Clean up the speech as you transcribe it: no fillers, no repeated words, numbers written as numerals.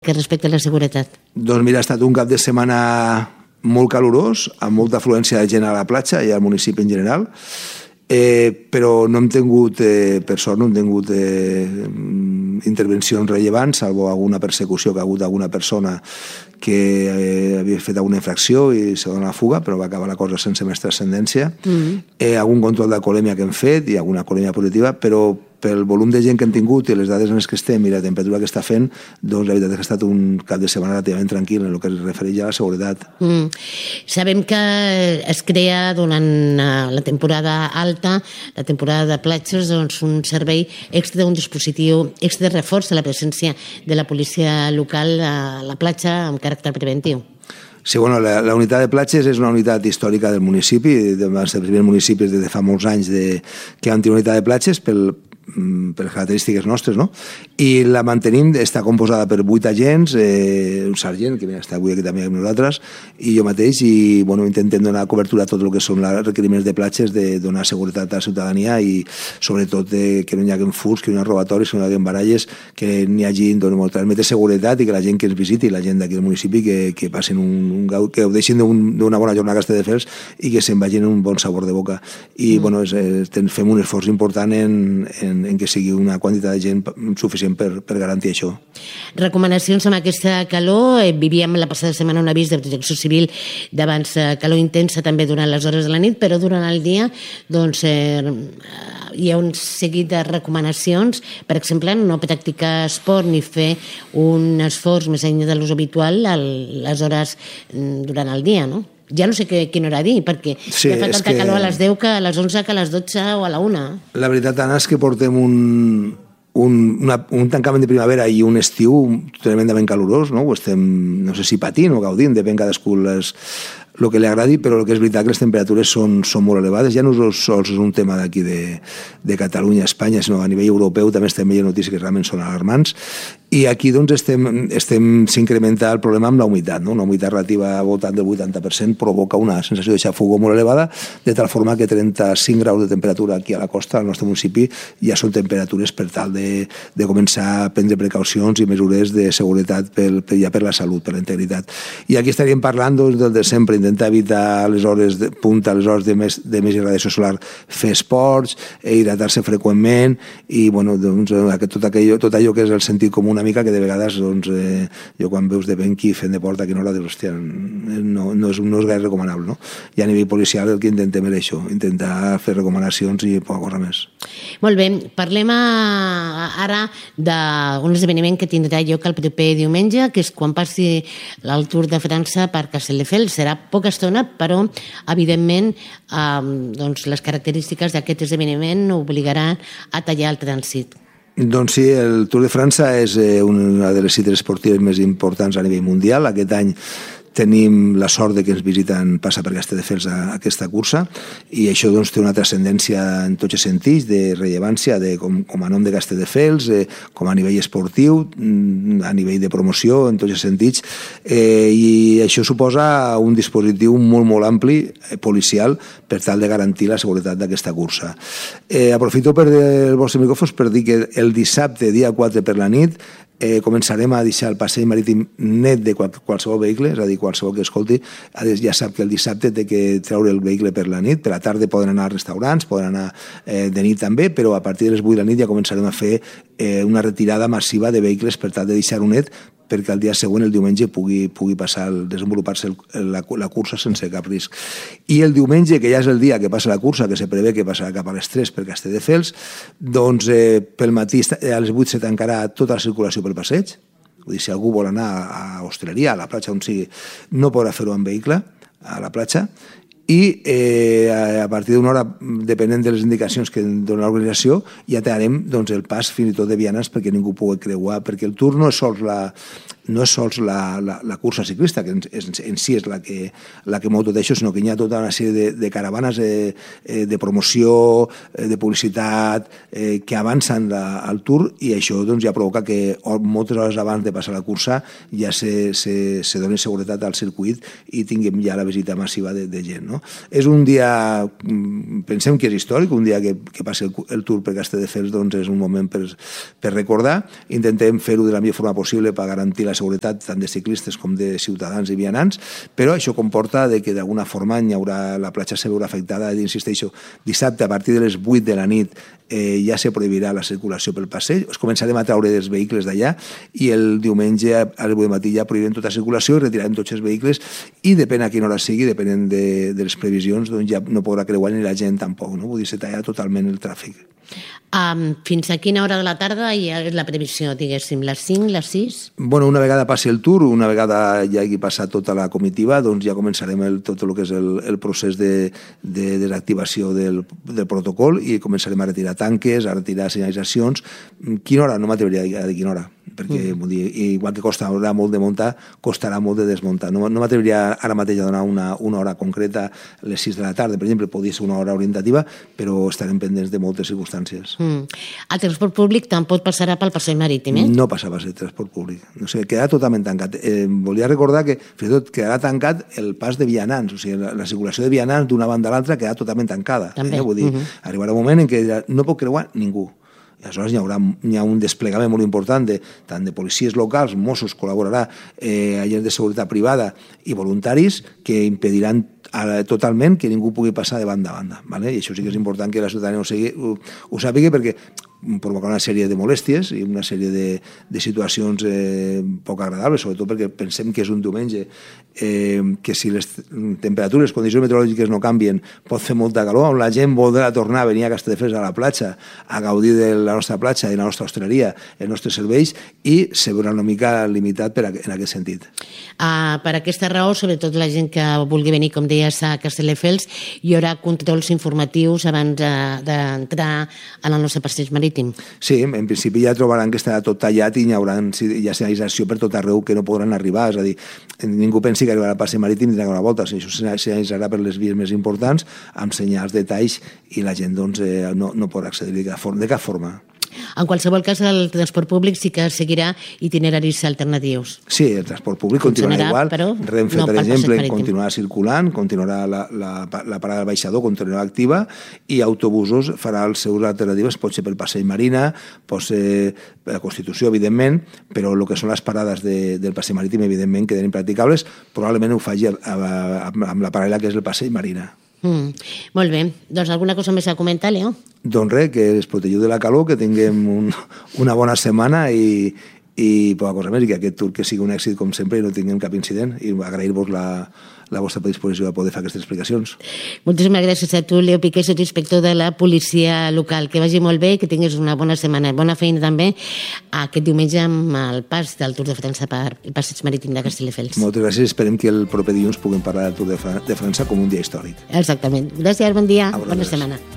que respecte a la seguretat? Doncs mira, ha estat un cap de setmana molt calorós, amb molta afluència de gent a la platja i al municipi en general, però no hem tingut, per sort, no hem tingut intervencions rellevants, salvo alguna persecució que ha hagut alguna persona que havia fet alguna infracció i se dona la fuga, però va acabar la cosa sense més transcendència. Algun control d'alcoholèmia que hem fet i alguna alcoholèmia positiva, però pel volum de gent que hem tingut i les dades en les que estem i la temperatura que està fent, doncs la veritat és que ha estat un cap de setmana relativament tranquil en el que es refereix a la seguretat. Sabem que es crea durant la temporada alta, la temporada de platges, doncs un servei extra, un dispositiu extra de reforç a la presència de la policia local a la platja amb caràcter preventiu. Sí, bueno, la unitat de platges és una unitat històrica del municipi, dels primers municipis de fa molts anys que han tingut unitat de platges per les característiques nostres, no? I la mantenim, està composada per 8 agents, un sergent, que està avui aquí també amb nosaltres, i jo mateix, i bueno, intentem donar cobertura a tot el que són els requeriments de platges, de donar seguretat a la ciutadania i sobretot que no hi hagi furts, que no hi hagi robatoris, que no hi hagi baralles, que n'hi hagi transmetre seguretat i que la gent que ens visiti, la gent d'aquí del municipi, que passin que ho deixin d'una bona jornada a Castelldefels i que se'n vagin un bon sabor de boca. I bueno, fem un esforç important en que sigui una quantitat de gent suficient per garantir això. Recomanacions amb aquesta calor. Vivíem la passada setmana un avís de Protecció Civil d'abans calor intensa també durant les hores de la nit, però durant el dia doncs, hi ha un seguit de recomanacions, per exemple, no practicar esport ni fer un esforç més enllà de l'ús habitual a les hores durant el dia, no? Ja no sé quina hora dir, perquè ja fa tanta calor a les 10 que a les 11 que a les 12 o a la 1. La veritat, Anna, és que portem un tancament de primavera i un estiu tremendament calorós, no? Ho estem, no sé si patint o gaudint, depèn cadascú el que li agradi, però el que és veritat que les temperatures són molt elevades. Ja no sols és un tema d'aquí de Catalunya, Espanya, sinó a nivell europeu també estem veient notícies que realment són alarmants. I aquí doncs s'incrementa el problema amb la humitat, no? Una humitat relativa al voltant del 80% provoca una sensació de xafogor molt elevada, de tal forma que 35 graus de temperatura aquí a la costa, al nostre municipi, ja són temperatures per tal de començar a prendre precaucions i mesures de seguretat ja per la salut, per la integritat. I aquí estaríem parlant doncs, del de sempre, intentar evitar les hores de punta, les hores de més irradiació solar, fer esports, hidratar-se freqüentment i bueno, doncs, tot allò que és el sentit comú una mica, que de vegades doncs, jo quan veus de Benqui fent de porta aquí en hora, hòstia, no és gaire recomanable, no? I a nivell policial el que intentem és això, intentar fer recomanacions i poca cosa més. Molt bé, parlem ara d'un esdeveniment que tindrà lloc el proper diumenge, que és quan passi el Tour de França per Castelldefels. Serà poca estona, però evidentment doncs, les característiques d'aquest esdeveniment obligaran a tallar el trànsit. Doncs sí, el Tour de França és una de les cites esportives més importants a nivell mundial. Aquest any tenim la sort de que ens visiten, passa per Castelldefels a aquesta cursa, i això doncs, té una transcendència en tots els sentits, de rellevància com a nom de Castelldefels, com a nivell esportiu, a nivell de promoció, en tots els sentits, i això suposa un dispositiu molt ampli, policial, per tal de garantir la seguretat d'aquesta cursa. Aprofito per els vostres micròfons per dir que el dissabte, dia 4 per la nit, començarem a deixar el passeig marítim net de qualsevol vehicle, és a dir, qualsevol que escolti ja sap que el dissabte té que treure el vehicle per la nit, per la tarda poden anar a restaurants, poden anar de nit també, però a partir de les 8 de la nit ja començarem a fer una retirada massiva de vehicles per tal de deixar-ho net, perquè el dia següent, el diumenge, pugui desenvolupar-se la cursa sense cap risc. I el diumenge, que ja és el dia que passa la cursa, que se prevé que passarà cap a les 3 per Castelldefels, doncs pel matí a les 8 se tancarà tota la circulació pel passeig. Vull dir, si algú vol anar a hostaleria, a la platja on sigui, no podrà fer-ho en vehicle a la platja, i a partir d'una hora, depenent de les indicacions que dona l'organització, ja tindrem doncs, el pas fins i tot de vianants perquè ningú pugui creuar, perquè el Tour no és sols la cursa ciclista, que en si és la que mou tot això, sinó que hi ha tota una sèrie de caravanes de promoció, de publicitat, que avancen al Tour, i això doncs, ja provoca que moltes hores abans de passar la cursa ja se doni seguretat al circuit i tinguem ja la visita massiva de gent, no? És un dia, pensem que és històric, un dia que passi el Tour per Castelldefels, doncs és un moment per recordar. Intentem fer-ho de la millor forma possible per garantir la seguretat tant de ciclistes com de ciutadans i vianants, però això comporta que d'alguna forma la platja se veurà afectada. Insisteixo, dissabte a partir de les 8 de la nit ja se prohibirà la circulació pel passeig, es començarem a treure dels vehicles d'allà i el diumenge a les 8 del matí ja prohibirem tota circulació i retirarem tots els vehicles i depèn a quina hora sigui, depenent de les previsions, doncs ja no podrà creuar ni la gent tampoc, no? Vull dir, se talla totalment el tràfic. Fins a quina hora de la tarda hi ha la previsió, diguéssim, les 5, les 6? Bueno, una vegada passi el tour, una vegada ja hagi passat tota la comitiva, doncs ja començarem tot el que és el procés de desactivació del protocol i començarem a retirar tanques, a retirar senyalitzacions. Quina hora? No m'atreviria a dir quina hora, perquè igual que costarà molt de muntar, costarà molt de desmuntar. No m'atreviria ara mateix a donar una hora concreta, a les 6 de la tarda, per exemple, podria ser una hora orientativa, però estarem pendents de moltes circumstàncies. El transport públic tampoc passarà pel passeig marítim, eh? No passarà per el transport públic. No sé, quedarà totalment tancat. Volia recordar que, fins i tot, quedarà tancat el pas de vianants, o sigui, la circulació de vianants d'una banda a l'altra quedarà totalment tancada. Vull dir, arribarà un moment en què no pot creuar ningú. I aleshores hi ha un desplegament molt important tant de policies locals, Mossos col·laborarà, agents de seguretat privada i voluntaris que impediran totalment que ningú pugui passar de banda a banda. I això sí que és important que la ciutadania ho sàpiga perquè provocarà una sèrie de molèsties i una sèrie de situacions poc agradables, sobretot perquè pensem que és un diumenge que si les temperatures, les condicions meteorològiques no canvien, pot fer molta calor, on la gent voldrà tornar a venir a Castelldefels a la platja, a gaudir de la nostra platja, de la nostra hostaleria, els nostres serveis, i se veurà una mica limitat en aquest sentit. Per aquesta raó, sobretot la gent que vulgui venir, com deies, a Castelldefels, hi haurà controls informatius abans d'entrar en el nostre passeig marítim. Sí, en principi ja trobaran que estarà tot tallat i hi haurà senyalització per tot arreu que no podran arribar, és a dir, ningú pensi que arribarà al passeig marítim i tindrà una volta, això senyalitzarà per les vies més importants amb senyals de talls i la gent no podrà accedir de cap forma. En qualsevol cas, el transport públic sí que seguirà itineraris alternatius. Sí, el transport públic continuarà igual. Renfe, per exemple, continuarà circulant, continuarà la parada del baixador, continuarà activa, i autobusos farà les seves alternatives, pot ser pel passeig Marina, pot ser per la Constitució, evidentment, però el que són les parades del passeig marítim, evidentment, queden impracticables, probablement ho faci amb la paral·lela que és el passeig Marina. Molt bé. Doncs alguna cosa més a comentar, Leo? Doncs res, que es protegiu de la calor, que tinguem una bona setmana i poca cosa més, i que aquest tour que sigui un èxit com sempre i no tinguem cap incident, i agrair-vos la vostra predisposició a poder fer aquestes explicacions. Moltíssimes gràcies a tu, Leo Piqué, inspector de la policia local. Que vagi molt bé, que tinguis una bona setmana. Bona feina també aquest diumenge amb el pas del Tour de França per el passeig marítim de Castelldefels. Moltes gràcies. Esperem que el proper dilluns puguem parlar del Tour de França com un dia històric. Exactament. Gràcies, bon dia, bona setmana.